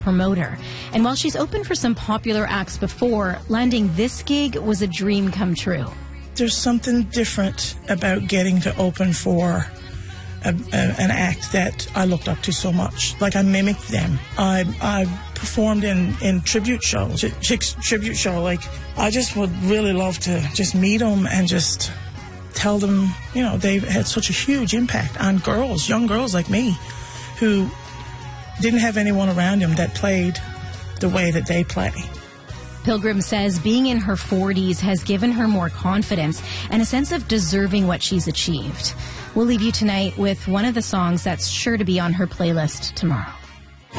promoter. And while she's opened for some popular acts before, landing this gig was a dream come true. There's something different about getting to open for an act that I looked up to so much. Like, I mimicked them. I performed in tribute shows, Chick's tribute show. Like, I just would really love to just meet them and just tell them, you know, they've had such a huge impact on girls, young girls like me, who didn't have anyone around them that played the way that they play. Pilgrim says being in her 40s has given her more confidence and a sense of deserving what she's achieved. We'll leave you tonight with one of the songs that's sure to be on her playlist tomorrow.